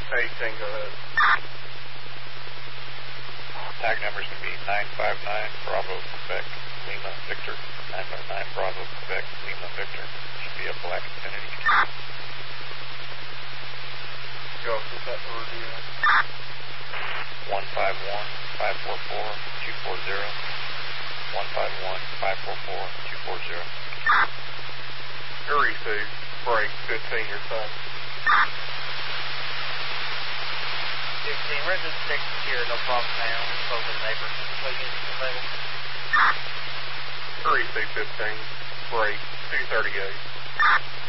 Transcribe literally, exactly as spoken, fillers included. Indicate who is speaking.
Speaker 1: eighteen, go ahead.
Speaker 2: Tag numbers can be nine five nine Bravo Quebec Lima Victor. nine five nine Bravo Quebec Lima Victor. Should be a black Infinity.
Speaker 1: Go with that review.
Speaker 2: one five one five four four two four zero. one five one five four four two four zero.
Speaker 1: Your E C, break fifteen, your time.
Speaker 3: fifteen, resident six here, no problem now. We're close to the neighbor. What units available?
Speaker 1: Your E C fifteen, break two thirty-eight.